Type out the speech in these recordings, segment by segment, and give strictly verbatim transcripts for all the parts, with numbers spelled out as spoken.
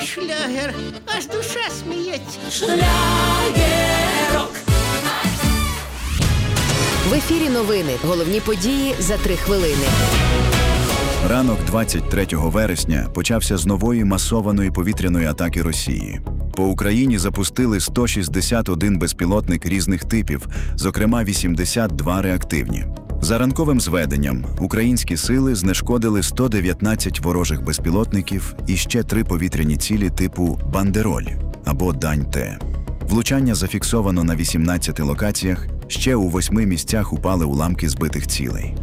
шлягер, аж душа сміється. Шлягерок. В ефірі новини. Головні події за три хвилини. Ранок двадцять третього вересня почався з нової масованої повітряної атаки Росії. По Україні запустили сто шістдесят один безпілотник різних типів, зокрема вісімдесят два реактивні. За ранковим зведенням, українські сили знешкодили сто дев'ятнадцять ворожих безпілотників і ще три повітряні цілі типу «Бандероль» або «Дань-Т». Влучання зафіксовано на вісімнадцяти локаціях, ще у восьми місцях упали уламки збитих цілей.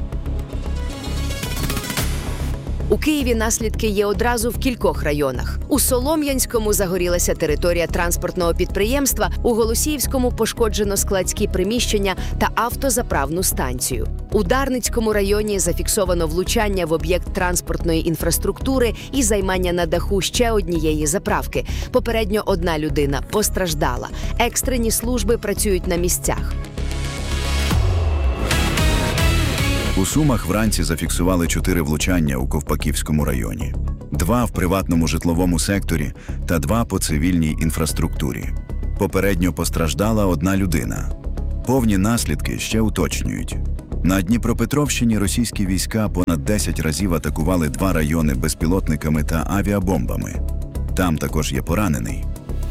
У Києві наслідки є одразу в кількох районах. У Солом'янському загорілася територія транспортного підприємства, у Голосіївському пошкоджено складські приміщення та автозаправну станцію. У Дарницькому районі зафіксовано влучання в об'єкт транспортної інфраструктури і займання на даху ще однієї заправки. Попередньо одна людина постраждала. Екстрені служби працюють на місцях. У Сумах вранці зафіксували чотири влучання у Ковпаківському районі. Два в приватному житловому секторі та два по цивільній інфраструктурі. Попередньо постраждала одна людина. Повні наслідки ще уточнюють. На Дніпропетровщині російські війська понад десять разів атакували два райони безпілотниками та авіабомбами. Там також є поранений.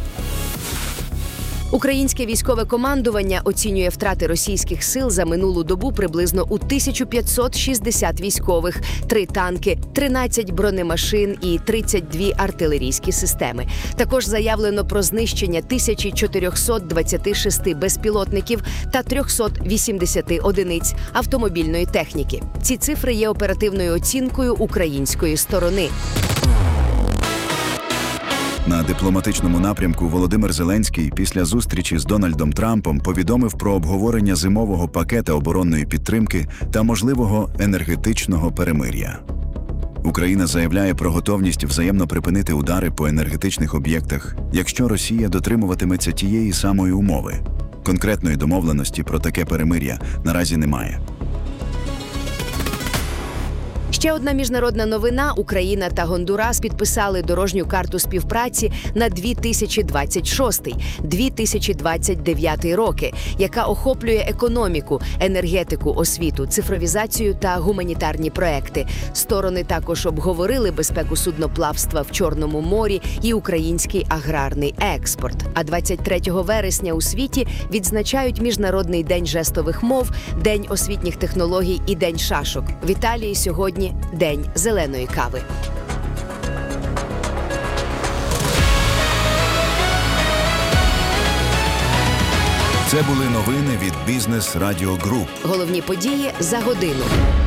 Українське військове командування оцінює втрати російських сил за минулу добу приблизно у тисячу п'ятсот шістдесят військових, три танки, тринадцять бронемашин і тридцять дві артилерійські системи. Також заявлено про знищення тисяча чотириста двадцять шість безпілотників та триста вісімдесят одиниць автомобільної техніки. Ці цифри є оперативною оцінкою української сторони. На дипломатичному напрямку Володимир Зеленський після зустрічі з Дональдом Трампом повідомив про обговорення зимового пакета оборонної підтримки та можливого енергетичного перемир'я. Україна заявляє про готовність взаємно припинити удари по енергетичних об'єктах, якщо Росія дотримуватиметься тієї самої умови. Конкретної домовленості про таке перемир'я наразі немає. Ще одна міжнародна новина. Україна та Гондурас підписали дорожню карту співпраці на дві тисячі двадцять шостий - дві тисячі двадцять дев'ятий роки, яка охоплює економіку, енергетику, освіту, цифровізацію та гуманітарні проекти. Сторони також обговорили безпеку судноплавства в Чорному морі і український аграрний експорт. А двадцять третього вересня у світі відзначають Міжнародний день жестових мов, День освітніх технологій і День шашок. В Італії сьогодні День зеленої кави. Це були новини від Бізнес Радіо Груп. Головні події за годину.